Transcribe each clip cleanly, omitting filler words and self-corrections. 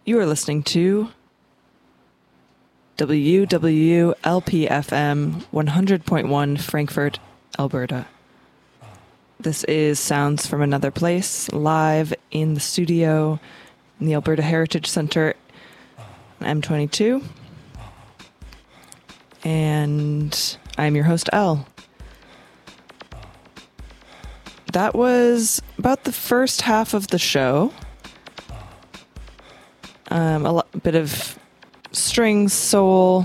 You are listening to WWLP-FM 100.1 Frankfurt, Alberta. This is Sounds from Another Place, live in the studio in the Alberta Heritage Centre, M22. And I'm your host, Elle. That was about the first half of the show. A bit of strings, soul.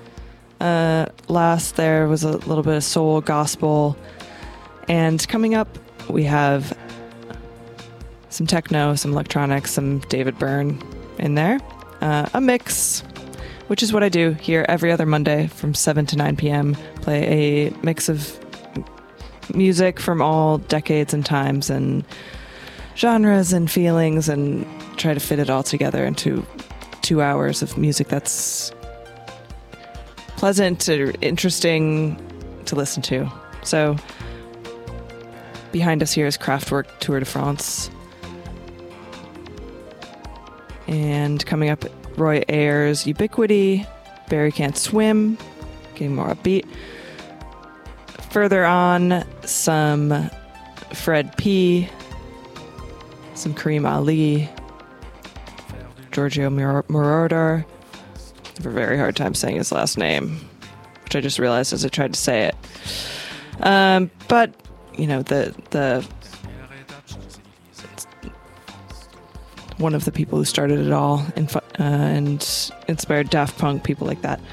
Last there was a little bit of soul, gospel. And coming up, we have some techno, some electronics, some David Byrne in there. A mix, which is what I do here every other Monday from 7 to 9 p.m. Play a mix of music from all decades and times and genres and feelings and try to fit it all together into 2 hours of music that's pleasant or interesting to listen to. So behind us here is Kraftwerk Tour de France. And coming up, Roy Ayers' Ubiquity, Barry Can't Swim, getting more upbeat. Further on, some Fred P., some Kareem Ali, Giorgio Moroder. I have a very hard time saying his last name, which I just realized as I tried to say it. But, you know, the one of the people who started it all and inspired Daft Punk, people like that.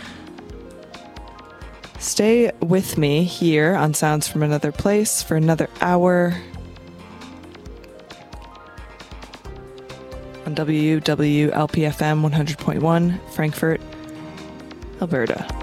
Stay with me here on Sounds from Another Place for another hour on WWLP-FM 100.1, Frankfurt, Alberta.